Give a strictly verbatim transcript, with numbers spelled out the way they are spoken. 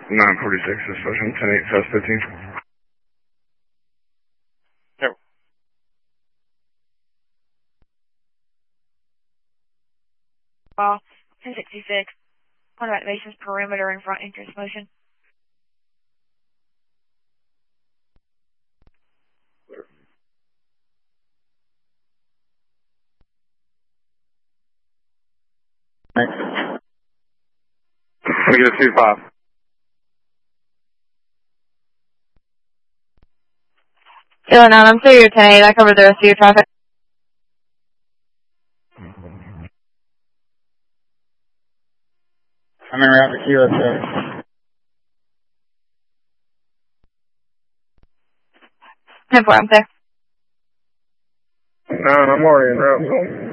nine forty-six, Station ten eight, South fifteen. Yep. Well, ten sixty-six. Point of activations, perimeter and front entrance motion. Negative two five. Kilo nine, I'm sure you're ten eight. I covered the rest of your traffic. I'm in route to Kilo six. ten four, I'm there. No, I'm already in route.